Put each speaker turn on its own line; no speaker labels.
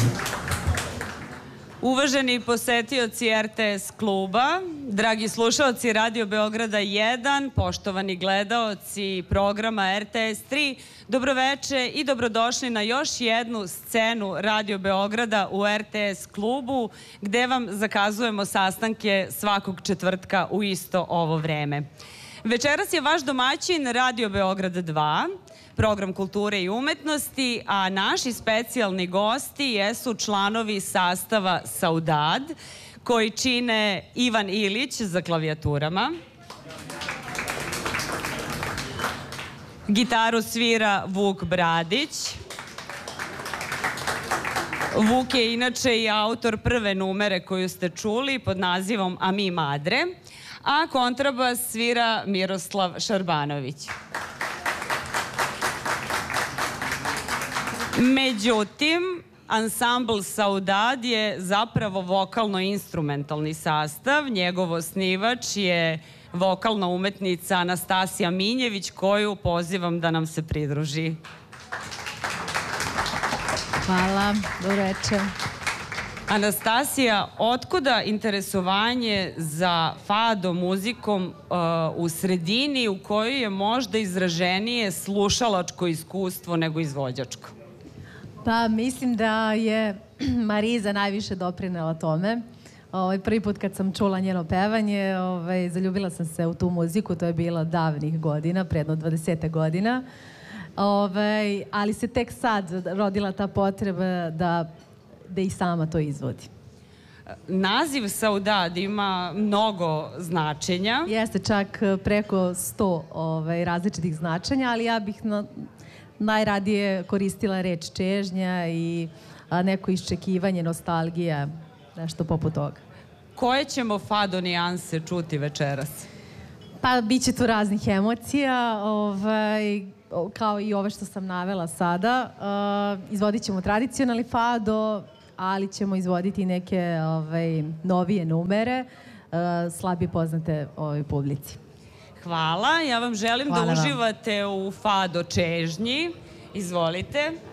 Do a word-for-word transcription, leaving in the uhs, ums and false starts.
Uvaženi posetioci er te es kluba, dragi slušaoci Radio Beograda jedan, poštovani gledaoci programa er te es tri, dobroveče i dobrodošli na još jednu scenu Radio Beograda u er te es klubu, gde vam zakazujemo sastanke svakog četvrtka u isto ovo vreme. Večeras je vaš domaćin Radio Beograd dva, program kulture i umetnosti, a naši specijalni gosti jesu članovi sastava Saudade, koji čine Ivan Ilić za klavijaturama, gitaru svira Vuk Bradić, Vuk je inače i autor prve numere koju ste čuli pod nazivom A mi madre, a kontrabas svira Miroslav Šarbanović. Međutim, ansambl Saudade je zapravo vokalno-instrumentalni sastav. Njegov osnivač je vokalna umetnica Anastasija Minjević, koju pozivam da nam se pridruži.
Hvala, dobro večer.
Anastasija, otkuda interesovanje za fado muzikom uh, u sredini u kojoj je možda izraženije slušalačko iskustvo nego izvođačko?
Pa mislim da je Mariza najviše doprinela tome. Ovaj, prvi put kad sam čula njeno pevanje, ovaj, zaljubila sam se u tu muziku, to je bilo davnih godina, predno dvadeset godina. Ovaj, ali se tek sad rodila ta potreba da, da i sama to izvodi.
Naziv Saudade ima mnogo značenja.
Jeste čak preko sto ovaj, različitih značenja, ali ja bih na, najradije koristila reč čežnja i a, neko iščekivanje, nostalgija, nešto poput toga.
Koje ćemo fado nijanse čuti večeras?
Pa, bit će tu raznih emocija, ovaj, kao i ove što sam navela sada. Uh, izvodit ćemo tradicionalni fado, ali ćemo izvoditi neke ovaj, novije numere, uh, slabije poznate ovoj publici.
Hvala, ja vam želim
Hvala
da
vam.
uživate u fado čežnji. Izvolite.